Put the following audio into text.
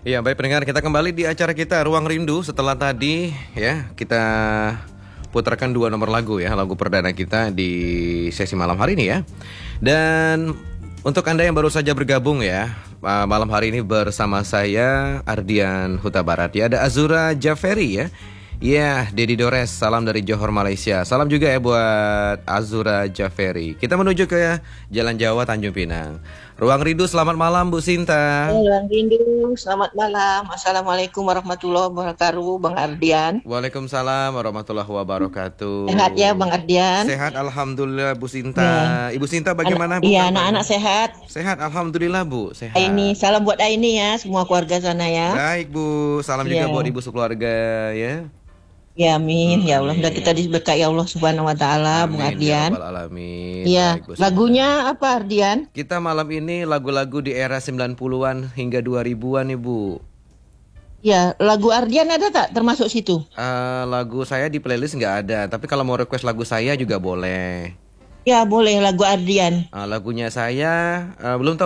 Ya, baik pendengar, kita kembali di acara kita Ruang Rindu. Setelah tadi ya kita putarkan dua nomor lagu ya, lagu perdana kita di sesi malam hari ini ya. Dan untuk Anda yang baru saja bergabung ya, malam hari ini bersama saya Ardian Huta Barat ya, ada Azura Jaferi ya. Ya, Dedi Dores, salam dari Johor, Malaysia. Salam juga ya buat Azura Jaferi. Kita menuju ke Jalan Jawa, Tanjung Pinang. Ruang Rindu, selamat malam Bu Sinta. Ruang Rindu, selamat malam. Assalamualaikum warahmatullahi wabarakatuh, Bang Ardian. Waalaikumsalam warahmatullahi wabarakatuh. Sehat ya, Bang Ardian? Sehat, alhamdulillah Bu Sinta. Ibu Sinta bagaimana Bu? Iya, anak-anak sehat. Sehat, alhamdulillah Bu. Sehat. Aini, salam buat Aini ya, semua keluarga sana ya. Baik Bu, salam juga Iya. buat Ibu sekeluarga ya. Ya, amin. Ya Allah, Amin. udah kita diberkahi Allah Subhanahu wa taala, Bang Amin ya Ardian. rabbal alamin. Iya, Baik, Bu Sinta. lagunya apa, Ardian? Kita malam ini lagu-lagu di era 90-an hingga 2000-an nih Bu. Ya, lagu Ardian ada tak termasuk situ? Lagu saya di playlist nggak ada, tapi kalau mau request lagu saya juga boleh. Ya, boleh lagu Ardian. Lagunya saya belum tahu